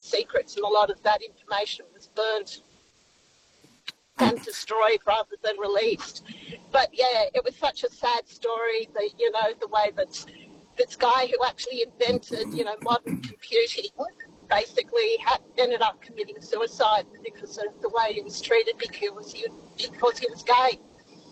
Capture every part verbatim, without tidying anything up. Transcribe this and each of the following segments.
secrets, and a lot of that information was burnt and destroyed rather than released. But yeah, it was such a sad story, that, you know, the way that this guy who actually invented, you know, modern computing basically had, ended up committing suicide because of the way he was treated because he, because he was gay.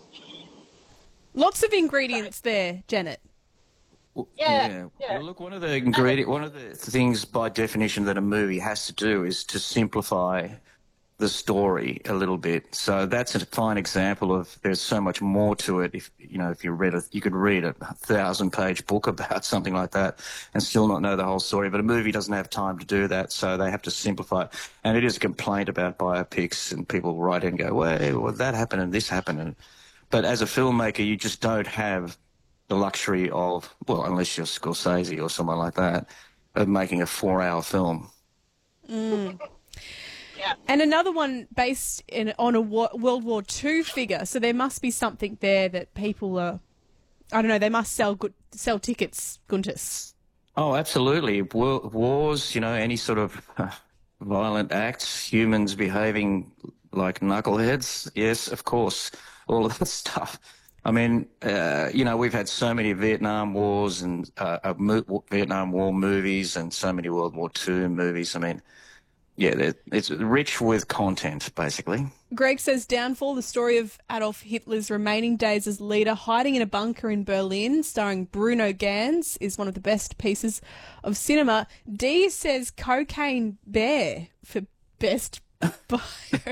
Lots of ingredients there, Janet. Yeah, yeah. yeah. Well, look, one of the ingredient, one of the things by definition that a movie has to do is to simplify the story a little bit. So that's a fine example of there's so much more to it. If you know, if you read a, you could read a thousand-page book about something like that and still not know the whole story. But a movie doesn't have time to do that, so they have to simplify it. And it is a complaint about biopics, and people write in and go, "Well, well that happened and this happened." And, but as a filmmaker, you just don't have the luxury of, well, unless you're Scorsese or someone like that, of making a four-hour film. Mm. Yeah. And another one based in on a war, World War Two figure, so there must be something there that people are, I don't know, they must sell good, sell tickets, Guntis. Oh, absolutely. War, wars, you know, any sort of uh, violent acts, humans behaving like knuckleheads, yes, of course, all of that stuff. I mean, uh, you know, we've had so many Vietnam Wars and uh, uh, mo- Vietnam War movies and so many World War Two movies. I mean, yeah, it's rich with content, basically. Greg says, Downfall, the story of Adolf Hitler's remaining days as leader, hiding in a bunker in Berlin, starring Bruno Ganz, is one of the best pieces of cinema. Dee says Cocaine Bear for best biopic.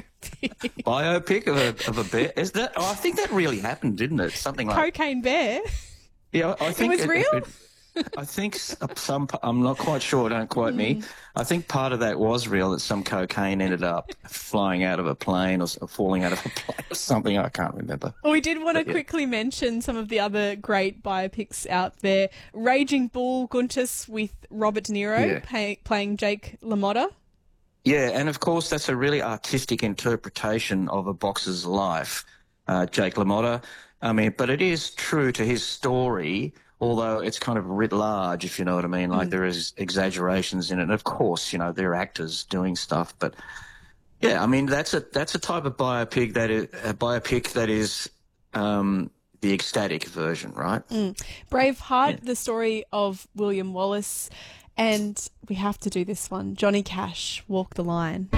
Biopic of a, of a bear? Is that? Oh, I think that really happened, didn't it? Something like Cocaine Bear? Yeah, I think it was it, real? It, I think some, I'm not quite sure, don't quote mm. me. I think part of that was real, that some cocaine ended up flying out of a plane or falling out of a plane or something. I can't remember. Well, we did want to but, yeah. quickly mention some of the other great biopics out there. Raging Bull, Guntis, with Robert De Niro yeah. pay, playing Jake LaMotta. Yeah, and of course that's a really artistic interpretation of a boxer's life, uh, Jake LaMotta. I mean, but it is true to his story, although it's kind of writ large, if you know what I mean. Like mm. there is exaggerations in it. And of course, you know, they're actors doing stuff, but yeah, I mean, that's a that's a type of biopic that is a biopic that is um, the ecstatic version, right? Mm. Braveheart, yeah. the story of William Wallace, and we have to do this one. Johnny Cash, Walk the Line.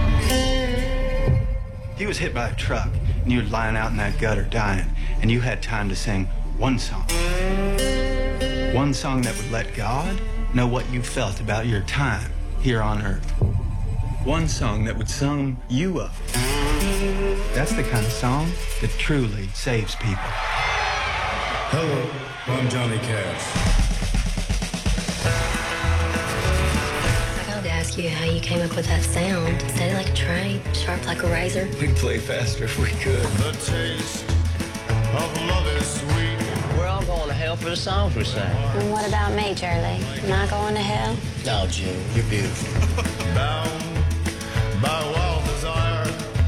He was hit by a truck, and you were lying out in that gutter dying, and you had time to sing one song. One song that would let God know what you felt about your time here on earth. One song that would sum you up. That's the kind of song that truly saves people. Hello, I'm Johnny Cash. I got to ask you how you came up with that sound. Steady like a train, sharp like a razor. We'd play faster if we could. The taste of love is sweet. We're all going to hell for the songs we sing. And what about me, Charlie? Am I going to hell? No, June, you're beautiful. Bound by wild desire,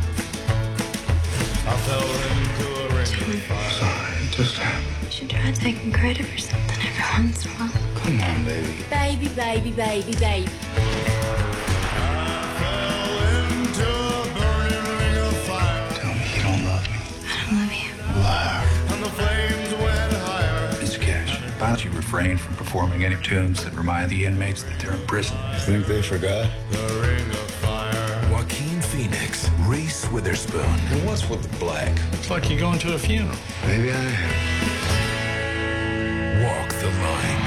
I fell into a ring of fire. Sorry, it just happened. You should try taking credit for something every once in a while. Come on, baby. Baby, baby, baby, baby. I fell into a burning ring of fire. Tell me you don't love me. I don't love you. Liar. And the flames went higher. Mister Cash, why don't you refrain from performing any tunes that remind the inmates that they're in prison? Think they forgot? The ring of fire. Joaquin Phoenix, Reese Witherspoon. Well, what's with the black? It's like you're going to a funeral. Maybe I am. Walk the Line.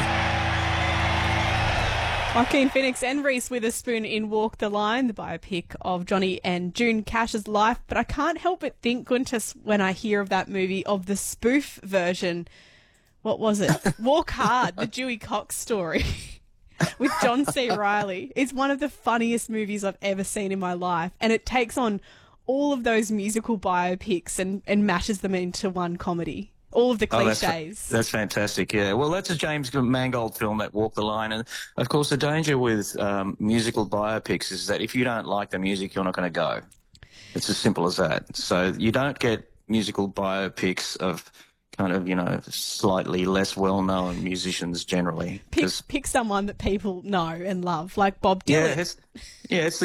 Joaquin Phoenix and Reese Witherspoon in Walk the Line, the biopic of Johnny and June Cash's life. But I can't help but think, Guntis, when I hear of that movie, of the spoof version. What was it? Walk Hard, the Dewey Cox story with John C. Reilly. It's one of the funniest movies I've ever seen in my life. And it takes on all of those musical biopics and, and mashes them into one comedy. All of the cliches. Oh, that's, that's fantastic, yeah. Well, that's a James Mangold film, that Walk the Line. And, of course, the danger with um, musical biopics is that if you don't like the music, you're not going to go. It's as simple as that. So you don't get musical biopics of kind of, you know, slightly less well-known musicians generally. Pick, pick someone that people know and love, like Bob Dylan. Yeah, it's, yeah, it's the